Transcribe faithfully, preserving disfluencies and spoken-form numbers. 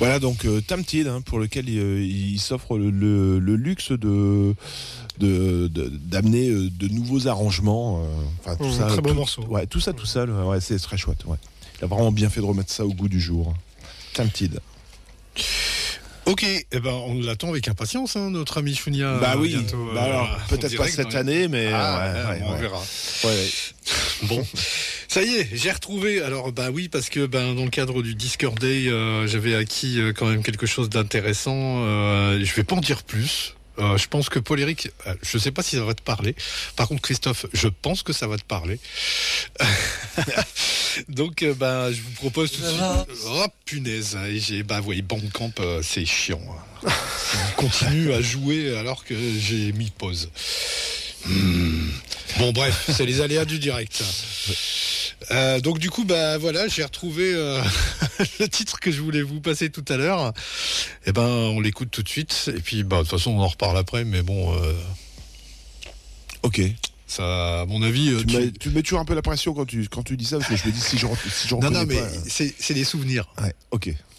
Voilà, donc euh, Tempted, hein, pour lequel il, il s'offre le, le, le luxe de, de, de d'amener de nouveaux arrangements. Enfin tout Mmh, ça, très beau tout, morceau. Ouais, tout ça, tout seul, ouais, c'est très chouette. Ouais. Il a vraiment bien fait de remettre ça au goût du jour. Tempted. Ok, eh ben on l'attend avec impatience, hein, notre ami Chounia. Bah oui, bientôt, bah alors, euh, peut-être pas cette année, mais ah, ouais, ouais, ouais, on ouais. verra. Ouais, ouais. Bon, ça y est, j'ai retrouvé. Alors bah oui, parce que ben dans le cadre du Discord Day, euh, j'avais acquis euh, quand même quelque chose d'intéressant. Euh, je vais pas en dire plus. Euh, je pense que Paul-Éric, euh, je sais pas si ça va te parler. Par contre, Christophe, je pense que ça va te parler. Donc, euh, bah, je vous propose tout de suite. Oh punaise, et j'ai, bah oui, Bandcamp, euh, c'est chiant. Hein. Il continue à jouer alors que j'ai mis pause. Hmm. Bon, bref, c'est les aléas du direct. Euh, donc du coup, bah voilà, j'ai retrouvé euh, le titre que je voulais vous passer tout à l'heure. Et ben, on l'écoute tout de suite. Et puis, bah de toute façon, on en reparle après. Mais bon, euh, Ok. ça, à mon avis, euh, Tu, tu- mets, tu mets toujours un peu la pression quand tu, quand tu dis ça, parce que je me dis si je, si je non, reconnais non, mais pas. euh, c'est, c'est des souvenirs. Ouais, ok.